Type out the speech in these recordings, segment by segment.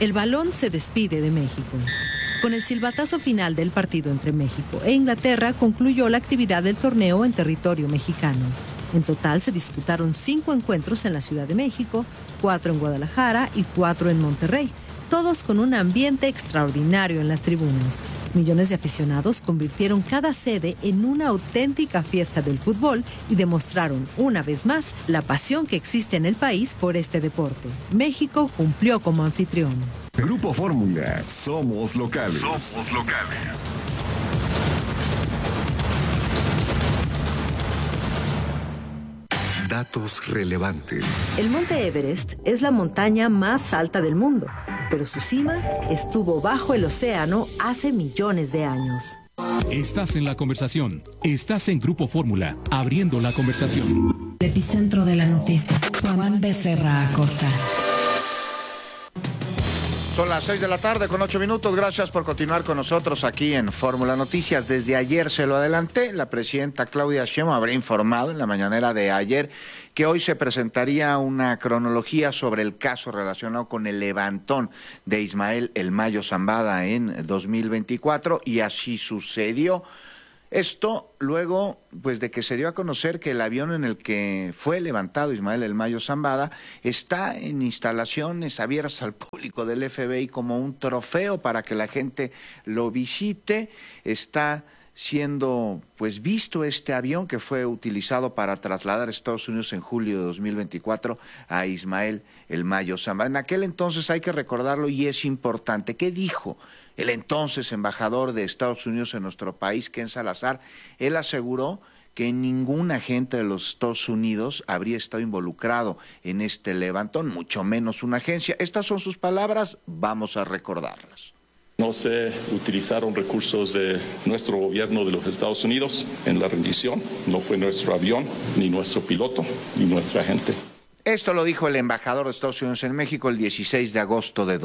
El balón se despide de México. Con el silbatazo final del partido entre México e Inglaterra concluyó la actividad del torneo en territorio mexicano. En total se disputaron 5 encuentros en la Ciudad de México, 4 en Guadalajara y 4 en Monterrey, todos con un ambiente extraordinario en las tribunas. Millones de aficionados convirtieron cada sede en una auténtica fiesta del fútbol y demostraron una vez más la pasión que existe en el país por este deporte. México cumplió como anfitrión. Grupo Fórmula, somos locales. Somos locales. Datos relevantes. El Monte Everest es la montaña más alta del mundo, pero su cima estuvo bajo el océano hace millones de años. Estás en la conversación. Estás en Grupo Fórmula, abriendo la conversación. El epicentro de la noticia. Juan Becerra Acosta. Son las 6 de la tarde con 8 minutos. Gracias por continuar con nosotros aquí en Fórmula Noticias. Desde ayer se lo adelanté. La presidenta Claudia Sheinbaum habría informado en la mañanera de ayer que hoy se presentaría una cronología sobre el caso relacionado con el levantón de Ismael El Mayo Zambada en 2024 y así sucedió. Esto luego, pues, de que se dio a conocer que el avión en el que fue levantado Ismael El Mayo Zambada está en instalaciones abiertas al público del FBI como un trofeo para que la gente lo visite. Está siendo, pues, visto este avión que fue utilizado para trasladar a Estados Unidos en julio de 2024 a Ismael El Mayo Zambada. En aquel entonces, hay que recordarlo y es importante, ¿qué dijo el entonces embajador de Estados Unidos en nuestro país, Ken Salazar? Él aseguró que ningún agente de los Estados Unidos habría estado involucrado en este levantón, mucho menos una agencia. Estas son sus palabras, vamos a recordarlas. No se utilizaron recursos de nuestro gobierno de los Estados Unidos en la rendición. No fue nuestro avión, ni nuestro piloto, ni nuestra gente. Esto lo dijo el embajador de Estados Unidos en México el 16 de agosto de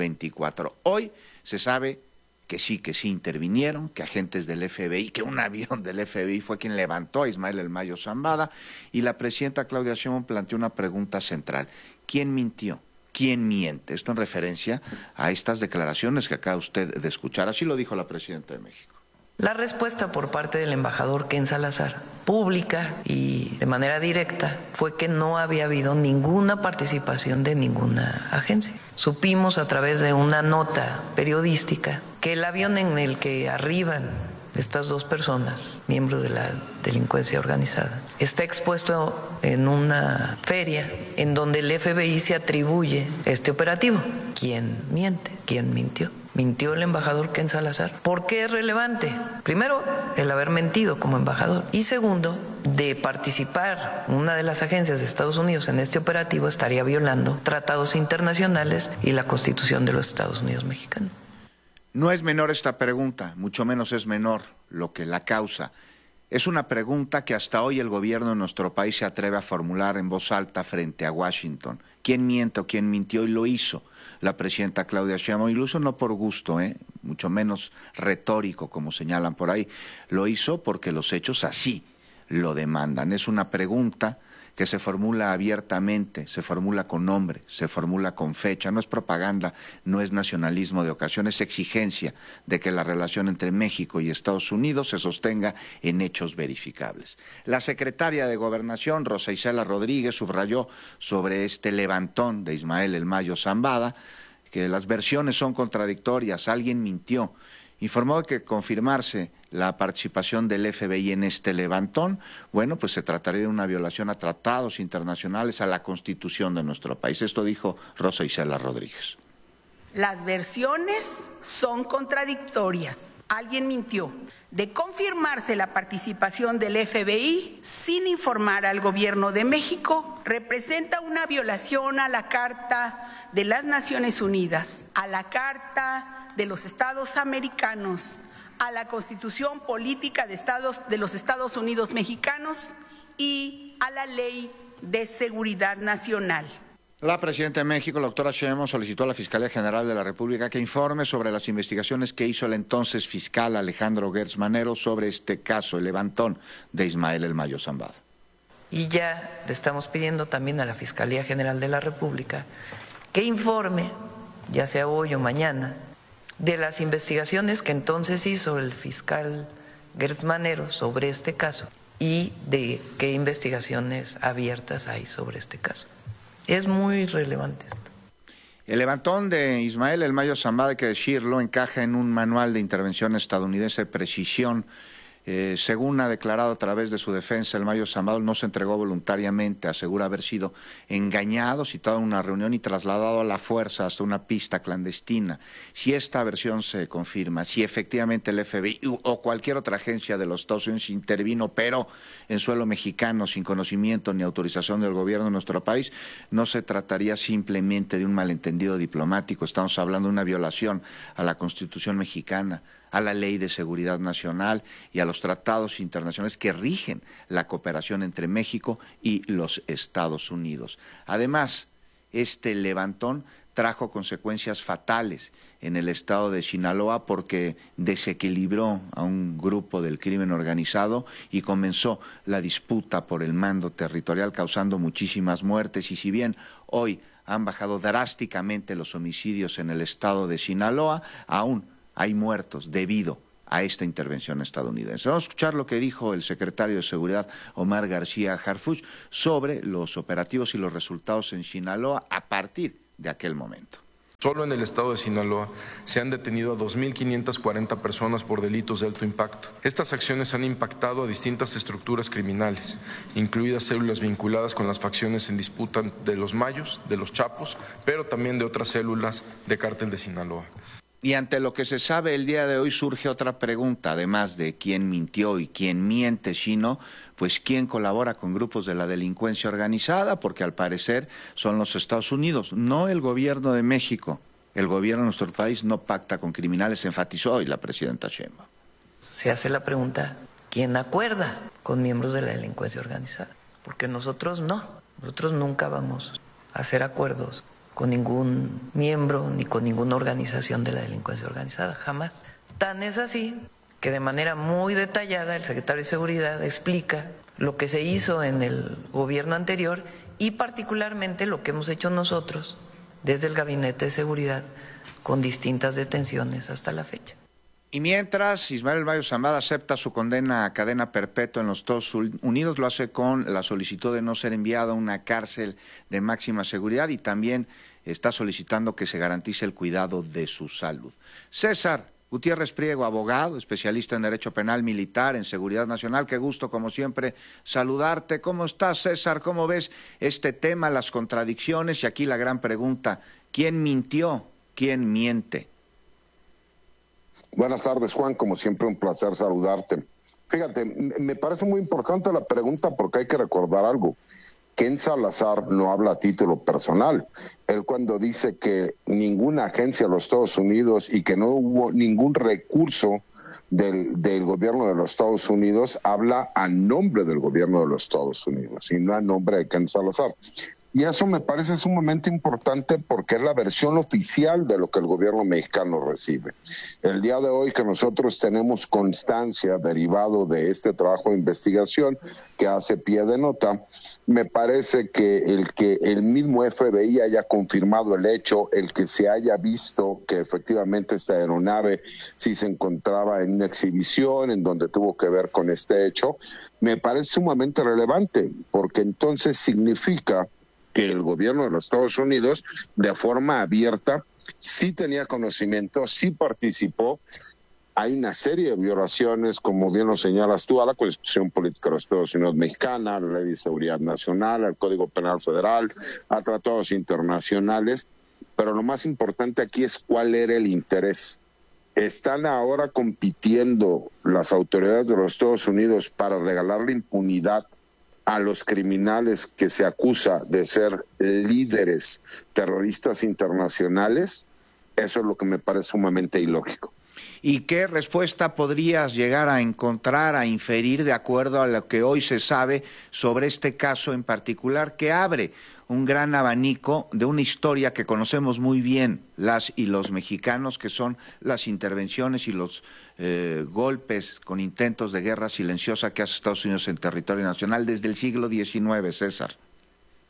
2024. Hoy se sabe que sí intervinieron, que agentes del FBI, que un avión del FBI fue quien levantó a Ismael El Mayo Zambada, y la presidenta Claudia Sheinbaum planteó una pregunta central. ¿Quién mintió? ¿Quién miente? Esto en referencia a estas declaraciones que acaba usted de escuchar. Así lo dijo la presidenta de México. La respuesta por parte del embajador Ken Salazar, pública y de manera directa, fue que no había habido ninguna participación de ninguna agencia. Supimos a través de una nota periodística que el avión en el que arriban estas 2 personas, miembros de la delincuencia organizada, está expuesto en una feria en donde el FBI se atribuye este operativo. ¿Quién miente? ¿Quién mintió? ¿Mintió el embajador Ken Salazar? ¿Por qué es relevante? Primero, el haber mentido como embajador. Y segundo, de participar una de las agencias de Estados Unidos en este operativo estaría violando tratados internacionales y la Constitución de los Estados Unidos mexicanos. No es menor esta pregunta, mucho menos es menor lo que la causa. Es una pregunta que hasta hoy el gobierno de nuestro país se atreve a formular en voz alta frente a Washington. ¿Quién miente o quién mintió? Y lo hizo la presidenta Claudia Sheinbaum, y lo hizo no por gusto, mucho menos retórico como señalan por ahí. Lo hizo porque los hechos así lo demandan. Es una pregunta que se formula abiertamente, se formula con nombre, se formula con fecha, no es propaganda, no es nacionalismo de ocasión, es exigencia de que la relación entre México y Estados Unidos se sostenga en hechos verificables. La secretaria de Gobernación, Rosa Isela Rodríguez, subrayó sobre este levantón de Ismael El Mayo Zambada que las versiones son contradictorias, alguien mintió. Informó que confirmarse la participación del FBI en este levantón, bueno, pues se trataría de una violación a tratados internacionales, a la Constitución de nuestro país. Esto dijo Rosa Isela Rodríguez. Las versiones son contradictorias. Alguien mintió. De confirmarse la participación del FBI sin informar al gobierno de México, representa una violación a la Carta de las Naciones Unidas, a la Carta de los Estados Americanos, a la Constitución Política de los Estados Unidos Mexicanos y a la Ley de Seguridad Nacional. La presidenta de México, la doctora Sheinbaum, solicitó a la Fiscalía General de la República que informe sobre las investigaciones que hizo el entonces fiscal Alejandro Gertz Manero sobre este caso, el levantón de Ismael El Mayo Zambada. Y ya le estamos pidiendo también a la Fiscalía General de la República que informe ya sea hoy o mañana, de las investigaciones que entonces hizo el fiscal Gertz Manero sobre este caso y de qué investigaciones abiertas hay sobre este caso. Es muy relevante esto. El levantón de Ismael El Mayo Zambada, hay que decirlo, encaja en un manual de intervención estadounidense de precisión. Según ha declarado a través de su defensa, El Mayo Zambada no se entregó voluntariamente, asegura haber sido engañado, citado en una reunión y trasladado a la fuerza hasta una pista clandestina. Si esta versión se confirma, si efectivamente el FBI o cualquier otra agencia de los Estados Unidos intervino, pero en suelo mexicano, sin conocimiento ni autorización del gobierno de nuestro país, no se trataría simplemente de un malentendido diplomático. Estamos hablando de una violación a la Constitución mexicana, a la Ley de Seguridad Nacional y a los tratados internacionales que rigen la cooperación entre México y los Estados Unidos. Además, este levantón trajo consecuencias fatales en el estado de Sinaloa porque desequilibró a un grupo del crimen organizado y comenzó la disputa por el mando territorial, causando muchísimas muertes. Y si bien hoy han bajado drásticamente los homicidios en el estado de Sinaloa, aún hay muertos debido a esta intervención estadounidense. Vamos a escuchar lo que dijo el secretario de Seguridad, Omar García Harfuch, sobre los operativos y los resultados en Sinaloa a partir de aquel momento. Solo en el estado de Sinaloa se han detenido a 2.540 personas por delitos de alto impacto. Estas acciones han impactado a distintas estructuras criminales, incluidas células vinculadas con las facciones en disputa de los Mayos, de los Chapos, pero también de otras células de Cártel de Sinaloa. Y ante lo que se sabe el día de hoy surge otra pregunta, además de quién mintió y quién miente, sino pues quién colabora con grupos de la delincuencia organizada, porque al parecer son los Estados Unidos, no el gobierno de México. El gobierno de nuestro país no pacta con criminales, enfatizó hoy la presidenta Sheinbaum. Se hace la pregunta, ¿quién acuerda con miembros de la delincuencia organizada? Porque nosotros no, nosotros nunca vamos a hacer acuerdos con ningún miembro ni con ninguna organización de la delincuencia organizada, jamás. Tan es así que de manera muy detallada el secretario de Seguridad explica lo que se hizo en el gobierno anterior y particularmente lo que hemos hecho nosotros desde el Gabinete de Seguridad con distintas detenciones hasta la fecha. Y mientras Ismael El Mayo Zambada acepta su condena a cadena perpetua en los Estados Unidos, lo hace con la solicitud de no ser enviado a una cárcel de máxima seguridad y también está solicitando que se garantice el cuidado de su salud. César Gutiérrez Priego, abogado, especialista en Derecho Penal Militar, en Seguridad Nacional, qué gusto como siempre saludarte. ¿Cómo estás, César? ¿Cómo ves este tema, las contradicciones? Y aquí la gran pregunta, ¿quién mintió? ¿Quién miente? Buenas tardes, Juan, como siempre un placer saludarte. Fíjate, me parece muy importante la pregunta porque hay que recordar algo. Ken Salazar no habla a título personal. Él cuando dice que ninguna agencia de los Estados Unidos y que no hubo ningún recurso del gobierno de los Estados Unidos, habla a nombre del gobierno de los Estados Unidos y no a nombre de Ken Salazar. Y eso me parece sumamente importante porque es la versión oficial de lo que el gobierno mexicano recibe. El día de hoy que nosotros tenemos constancia derivado de este trabajo de investigación que hace pie de nota, me parece que el mismo FBI haya confirmado el hecho, el que se haya visto que efectivamente esta aeronave sí se encontraba en una exhibición en donde tuvo que ver con este hecho, me parece sumamente relevante porque entonces significa que el gobierno de los Estados Unidos, de forma abierta, sí tenía conocimiento, sí participó. Hay una serie de violaciones, como bien lo señalas tú, a la Constitución Política de los Estados Unidos Mexicana, a la Ley de Seguridad Nacional, al Código Penal Federal, a tratados internacionales, pero lo más importante aquí es cuál era el interés. ¿Están ahora compitiendo las autoridades de los Estados Unidos para regalarle impunidad a los criminales que se acusa de ser líderes terroristas internacionales? Eso es lo que me parece sumamente ilógico. ¿Y qué respuesta podrías llegar a encontrar, a inferir de acuerdo a lo que hoy se sabe sobre este caso en particular, que abre un gran abanico de una historia que conocemos muy bien las y los mexicanos, que son las intervenciones y los golpes con intentos de guerra silenciosa que hace Estados Unidos en territorio nacional desde el siglo XIX, César?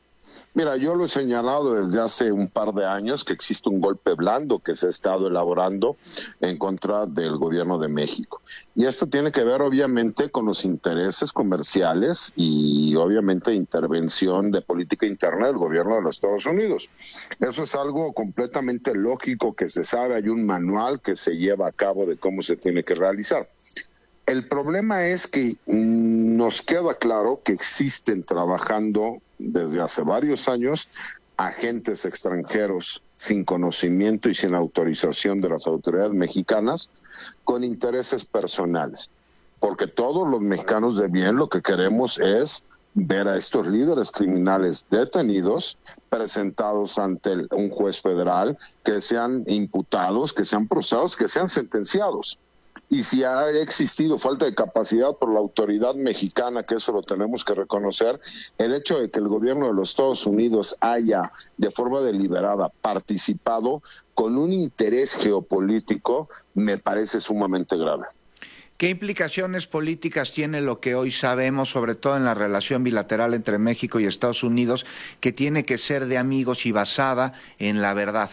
Mira, yo lo he señalado desde hace un par de años que existe un golpe blando que se ha estado elaborando en contra del gobierno de México. Y esto tiene que ver obviamente con los intereses comerciales y obviamente intervención de política interna del gobierno de los Estados Unidos. Eso es algo completamente lógico que se sabe, hay un manual que se lleva a cabo de cómo se tiene que realizar. El problema es que nos queda claro que existen trabajando desde hace varios años agentes extranjeros sin conocimiento y sin autorización de las autoridades mexicanas con intereses personales. Porque todos los mexicanos de bien lo que queremos es ver a estos líderes criminales detenidos, presentados ante un juez federal, que sean imputados, que sean procesados, que sean sentenciados. Y si ha existido falta de capacidad por la autoridad mexicana, que eso lo tenemos que reconocer, el hecho de que el gobierno de los Estados Unidos haya de forma deliberada participado con un interés geopolítico me parece sumamente grave. ¿Qué implicaciones políticas tiene lo que hoy sabemos, sobre todo en la relación bilateral entre México y Estados Unidos, que tiene que ser de amigos y basada en la verdad?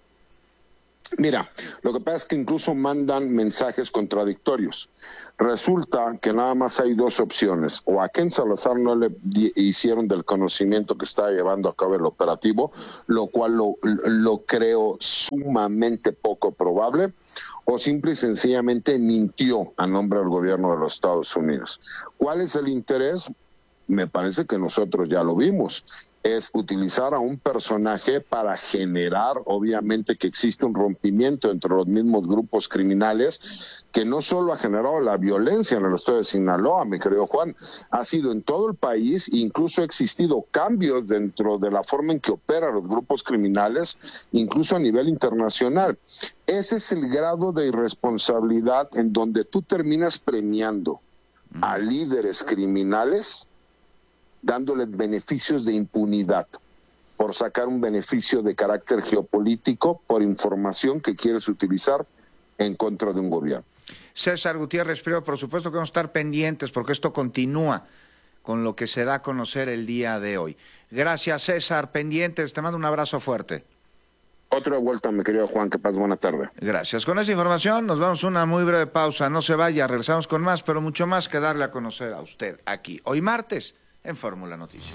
Mira, lo que pasa es que incluso mandan mensajes contradictorios. Resulta que nada más hay dos opciones. O a Ken Salazar no le hicieron del conocimiento que está llevando a cabo el operativo, lo cual lo creo sumamente poco probable, o simple y sencillamente mintió a nombre del gobierno de los Estados Unidos. ¿Cuál es el interés? Me parece que nosotros ya lo vimos. Es utilizar a un personaje para generar, obviamente, que existe un rompimiento entre los mismos grupos criminales, que no solo ha generado la violencia en el estado de Sinaloa, mi querido Juan, ha sido en todo el país, incluso ha existido cambios dentro de la forma en que operan los grupos criminales, incluso a nivel internacional. Ese es el grado de irresponsabilidad en donde tú terminas premiando a líderes criminales, dándoles beneficios de impunidad por sacar un beneficio de carácter geopolítico por información que quieres utilizar en contra de un gobierno. César Gutiérrez, pero por supuesto que vamos a estar pendientes porque esto continúa con lo que se da a conocer el día de hoy. Gracias, César, pendientes, te mando un abrazo fuerte. Otra vuelta, mi querido Juan, que pases buena tarde. Gracias. Con esta información nos vamos a una muy breve pausa, no se vaya, regresamos con más, pero mucho más que darle a conocer a usted aquí, hoy martes, en Fórmula Noticias.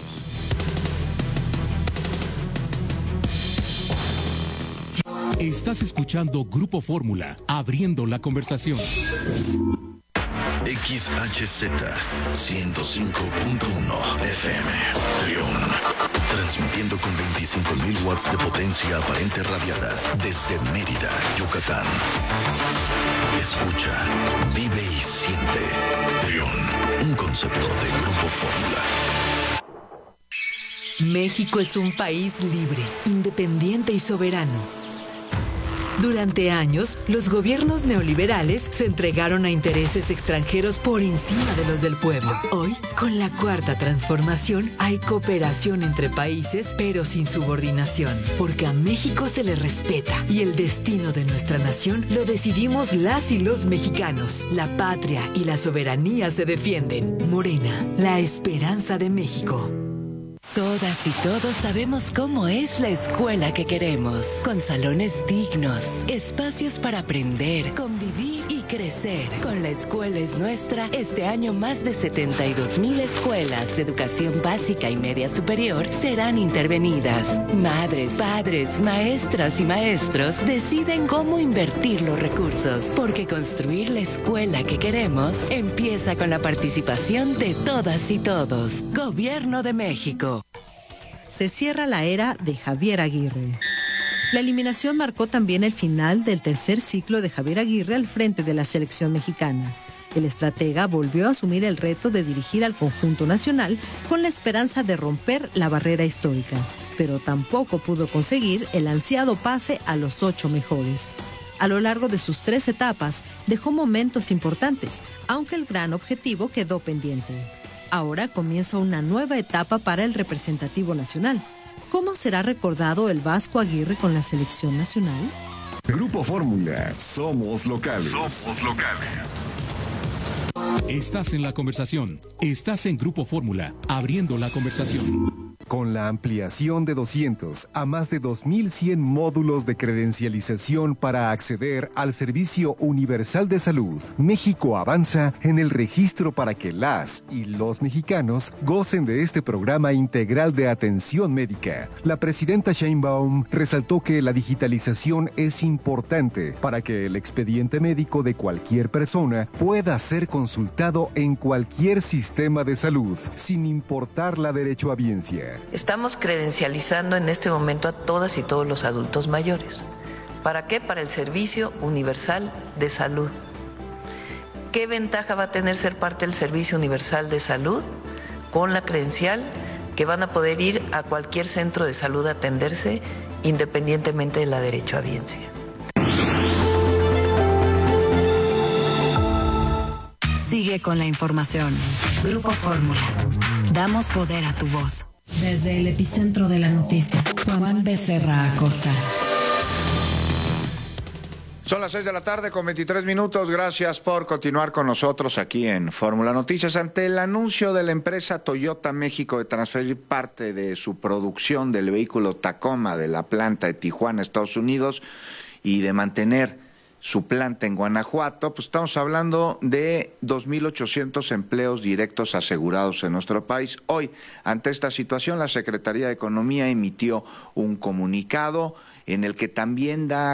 Estás escuchando Grupo Fórmula, abriendo la conversación. XHZ 105.1 FM, Trión. Transmitiendo con 25.000 watts de potencia aparente radiada desde Mérida, Yucatán. Escucha, vive y siente. Trión, un concepto de Grupo Fórmula. México es un país libre, independiente y soberano. Durante años, los gobiernos neoliberales se entregaron a intereses extranjeros por encima de los del pueblo. Hoy, con la Cuarta Transformación, hay cooperación entre países, pero sin subordinación. Porque a México se le respeta y el destino de nuestra nación lo decidimos las y los mexicanos. La patria y la soberanía se defienden. Morena, la esperanza de México. Todas y todos sabemos cómo es la escuela que queremos, con salones dignos, espacios para aprender, convivir y crecer. Con La Escuela es Nuestra, este año más de 72,000 escuelas de educación básica y media superior serán intervenidas. Madres, padres, maestras y maestros deciden cómo invertir los recursos, porque construir la escuela que queremos empieza con la participación de todas y todos. Gobierno de México. Se cierra la era de Javier Aguirre. La eliminación marcó también el final del tercer ciclo de Javier Aguirre al frente de la selección mexicana. El estratega volvió a asumir el reto de dirigir al conjunto nacional con la esperanza de romper la barrera histórica, pero tampoco pudo conseguir el ansiado pase a los 8 mejores. A lo largo de sus 3 etapas dejó momentos importantes, aunque el gran objetivo quedó pendiente. Ahora comienza una nueva etapa para el representativo nacional. ¿Cómo será recordado el Vasco Aguirre con la selección nacional? Grupo Fórmula, somos locales. Somos locales. Estás en la conversación. Estás en Grupo Fórmula, abriendo la conversación. Con la ampliación de 200 a más de 2.100 módulos de credencialización para acceder al Servicio Universal de Salud, México avanza en el registro para que las y los mexicanos gocen de este programa integral de atención médica. La presidenta Sheinbaum resaltó que la digitalización es importante para que el expediente médico de cualquier persona pueda ser consultado en cualquier sistema de salud, sin importar la derechohabiencia. Estamos credencializando en este momento a todas y todos los adultos mayores. ¿Para qué? Para el Servicio Universal de Salud. ¿Qué ventaja va a tener ser parte del Servicio Universal de Salud? Con la credencial que van a poder ir a cualquier centro de salud a atenderse independientemente de la derechohabiencia. Sigue con la información. Grupo Fórmula. Damos poder a tu voz. Desde el epicentro de la noticia, Juan Becerra Acosta. Son las 6 de la tarde con 23 minutos. Gracias por continuar con nosotros aquí en Fórmula Noticias. Ante el anuncio de la empresa Toyota México de transferir parte de su producción del vehículo Tacoma de la planta de Tijuana, Estados Unidos, y de mantener su planta en Guanajuato, pues estamos hablando de 2.800 empleos directos asegurados en nuestro país. Hoy, ante esta situación, la Secretaría de Economía emitió un comunicado en el que también da